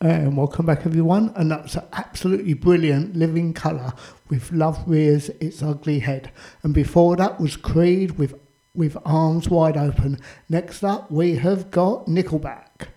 And welcome back, everyone. And that's an absolutely brilliant Living Colour with Love Rears Its Ugly Head. And before that was Creed with Arms Wide Open. Next up, we have got Nickelback.